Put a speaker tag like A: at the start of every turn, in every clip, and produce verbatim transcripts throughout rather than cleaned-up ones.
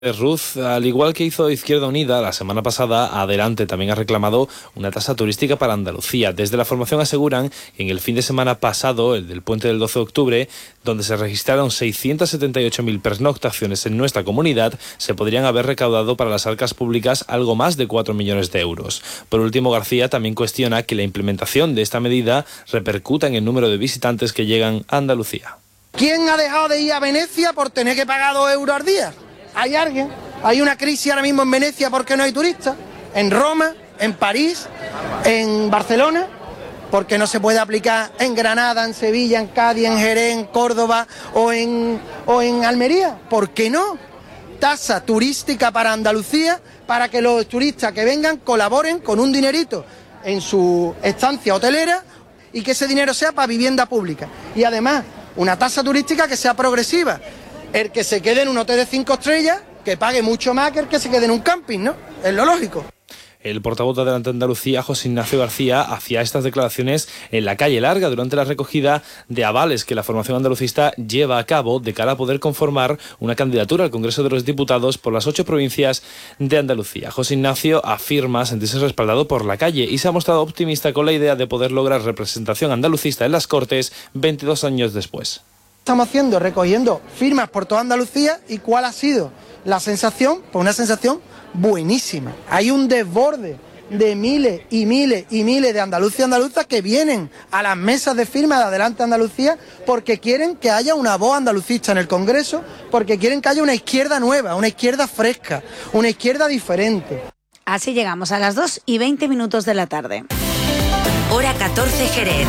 A: Ruth, al igual que hizo Izquierda Unida la semana pasada, Adelante también ha reclamado una tasa turística para Andalucía. Desde la formación aseguran que en el fin de semana pasado, el del puente del doce de octubre, donde se registraron seiscientas setenta y ocho mil pernoctaciones en nuestra comunidad, se podrían haber recaudado para las arcas públicas algo más de cuatro millones de euros. Por último, García también cuestiona que la implementación de esta medida repercuta en el número de visitantes que llegan a Andalucía.
B: ¿Quién ha dejado de ir a Venecia por tener que pagar dos euros al día? ¿Hay alguien? Hay una crisis ahora mismo en Venecia porque no hay turistas, en Roma, en París, en Barcelona, porque no se puede aplicar en Granada, en Sevilla, en Cádiz, en Jerez, en Córdoba o en, o en Almería. ¿Por qué no? Tasa turística para Andalucía, para que los turistas que vengan colaboren con un dinerito en su estancia hotelera y que ese dinero sea para vivienda pública. Y además, una tasa turística que sea progresiva. El que se quede en un hotel de cinco estrellas, que pague mucho más que el que se quede en un camping, ¿no? Es lo lógico.
A: El portavoz de Adelante Andalucía, José Ignacio García, hacía estas declaraciones en la calle Larga durante la recogida de avales que la formación andalucista lleva a cabo de cara a poder conformar una candidatura al Congreso de los Diputados por las ocho provincias de Andalucía. José Ignacio afirma sentirse respaldado por la calle y se ha mostrado optimista con la idea de poder lograr representación andalucista en las Cortes veintidós años después.
B: Estamos haciendo, recogiendo firmas por toda Andalucía. ¿Y cuál ha sido la sensación? Pues una sensación buenísima. Hay un desborde de miles y miles y miles de andaluces y andaluzas que vienen a las mesas de firma de Adelante Andalucía porque quieren que haya una voz andalucista en el Congreso, porque quieren que haya una izquierda nueva, una izquierda fresca, una izquierda diferente.
C: Así llegamos a las dos y veinte minutos de la tarde.
D: Hora catorce, Jerez.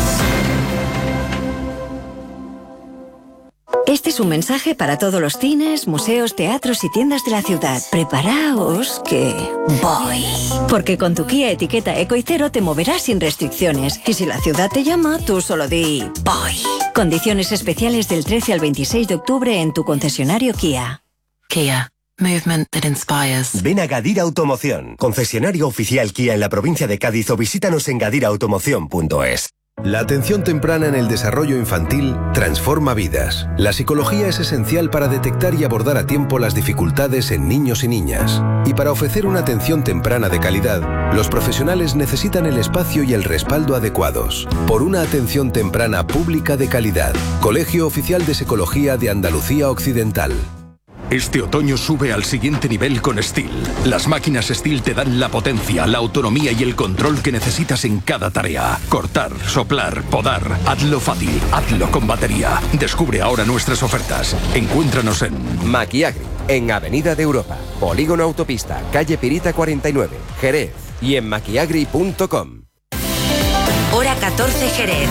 E: Este es un mensaje para todos los cines, museos, teatros y tiendas de la ciudad. Preparaos que voy. Porque con tu Kia etiqueta Eco y Cero te moverás sin restricciones. Y si la ciudad te llama, tú solo di voy. Condiciones especiales del trece al veintiséis de octubre en tu concesionario Kia.
F: Kia. Movement that inspires.
G: Ven a Gadira Automoción, concesionario oficial Kia en la provincia de Cádiz, o visítanos en gadira automoción punto es.
H: La atención temprana en el desarrollo infantil transforma vidas. La psicología es esencial para detectar y abordar a tiempo las dificultades en niños y niñas. Y para ofrecer una atención temprana de calidad, los profesionales necesitan el espacio y el respaldo adecuados. Por una atención temprana pública de calidad. Colegio Oficial de Psicología de Andalucía Occidental.
I: Este otoño sube al siguiente nivel con STIHL. Las máquinas STIHL te dan la potencia, la autonomía y el control que necesitas en cada tarea. Cortar, soplar, podar. Hazlo fácil, hazlo con batería. Descubre ahora nuestras ofertas. Encuéntranos en
J: Maquiagri, en Avenida de Europa, Polígono Autopista, calle Pirita cuarenta y nueve, Jerez, y en maquiagri punto com.
D: Hora catorce, Jerez.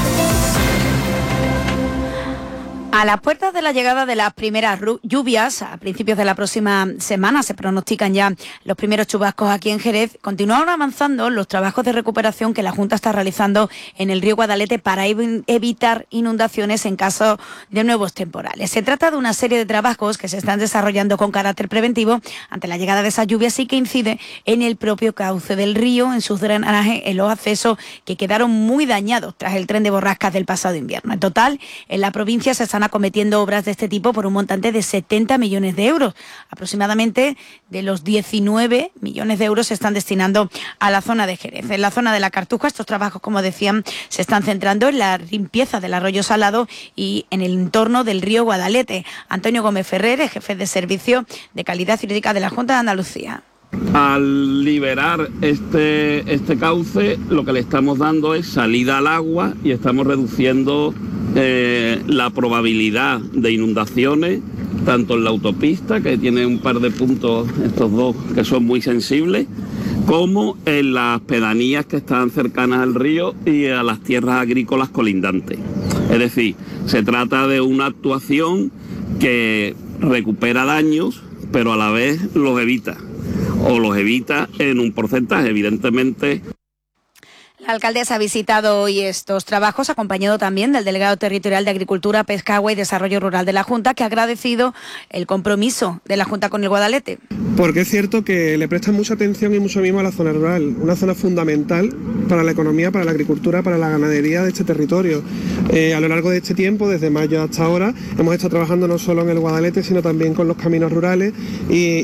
C: A las puertas de la llegada de las primeras lluvias, a principios de la próxima semana, se pronostican ya los primeros chubascos aquí en Jerez. Continúan avanzando los trabajos de recuperación que la Junta está realizando en el río Guadalete para evitar inundaciones en caso de nuevos temporales. Se trata de una serie de trabajos que se están desarrollando con carácter preventivo ante la llegada de esas lluvias y que incide en el propio cauce del río, en sus drenajes, en los accesos que quedaron muy dañados tras el tren de borrascas del pasado invierno. En total, en la provincia se están acometiendo obras de este tipo por un montante de setenta millones de euros. Aproximadamente de los diecinueve millones de euros se están destinando a la zona de Jerez. En la zona de la Cartuja, estos trabajos, como decían, se están centrando en la limpieza del arroyo Salado y en el entorno del río Guadalete. Antonio Gómez Ferrer, es jefe de Servicio de Calidad Jurídica de la Junta de Andalucía.
K: Al liberar este, este cauce, lo que le estamos dando es salida al agua y estamos reduciendo eh, la probabilidad de inundaciones, tanto en la autopista, que tiene un par de puntos, estos dos, que son muy sensibles, como en las pedanías que están cercanas al río y a las tierras agrícolas colindantes. Es decir, se trata de una actuación que recupera daños, pero a la vez los evita. O los evita en un porcentaje, evidentemente.
C: La alcaldesa ha visitado hoy estos trabajos, acompañado también del delegado territorial de Agricultura, Pesca, Agua y Desarrollo Rural de la Junta, que ha agradecido el compromiso de la Junta con el Guadalete.
L: porque es cierto que le prestan mucha atención y mucho mimo a la zona rural, una zona fundamental para la economía, para la agricultura, para la ganadería de este territorio. Eh, a lo largo de este tiempo, desde mayo hasta ahora, hemos estado trabajando no solo en el Guadalete, sino también con los caminos rurales y,